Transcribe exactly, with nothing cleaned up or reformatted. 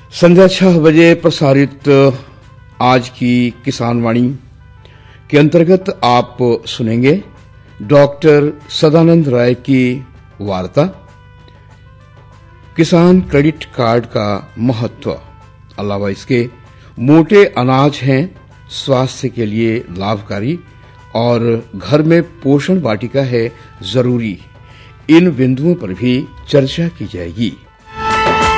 संध्या छह बजे प्रसारित आज की किसान वाणी के अंतर्गत आप सुनेंगे डॉक्टर सदानंद राय की वार्ता, किसान क्रेडिट कार्ड का महत्व। अलावा इसके मोटे अनाज हैं स्वास्थ्य के लिए लाभकारी और घर में पोषण वाटिका है जरूरी। इन बिंदुओं पर भी चर्चा की जाएगी।